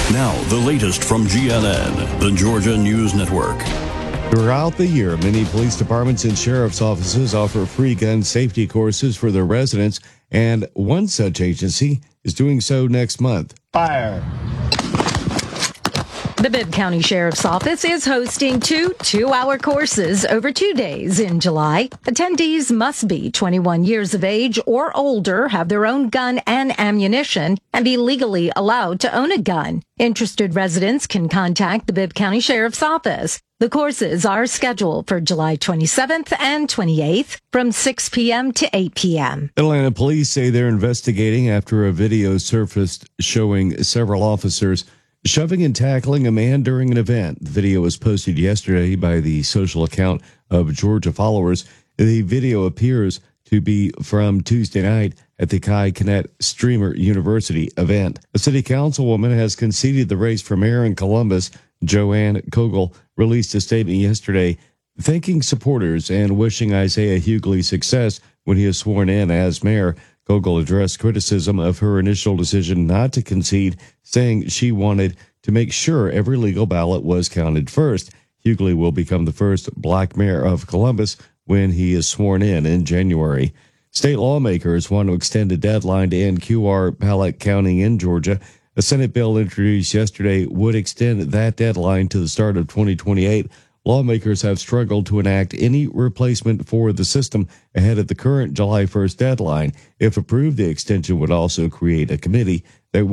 Now, the latest from GNN, the Georgia News Network. Throughout the year, many police departments and sheriff's offices offer free gun safety courses for their residents, and one such agency is doing so next month. Fire. The Bibb County Sheriff's Office is hosting two 2-hour courses over 2 days in July. Attendees must be 21 years of age or older, have their own gun and ammunition, and be legally allowed to own a gun. Interested residents can contact the Bibb County Sheriff's Office. The courses are scheduled for July 27th and 28th from 6 p.m. to 8 p.m. Atlanta police say they're investigating after a video surfaced showing several officers shoving and tackling a man during an event. The video was posted yesterday by the social account of Georgia Followers. The video appears to be from Tuesday night at the Kai Kennett Streamer University event. A city councilwoman has conceded the race for mayor in Columbus. Joanne Kogel released a statement yesterday thanking supporters and wishing Isaiah Hughley success when he is sworn in as mayor. Kogel addressed criticism of her initial decision not to concede, saying she wanted to make sure every legal ballot was counted first. Hughley will become the first black mayor of Columbus when he is sworn in January. State lawmakers want to extend a deadline to end QR ballot counting in Georgia. A Senate bill introduced yesterday would extend that deadline to the start of 2028. Lawmakers have struggled to enact any replacement for the system ahead of the current July 1st deadline. If approved, the extension would also create a committee that would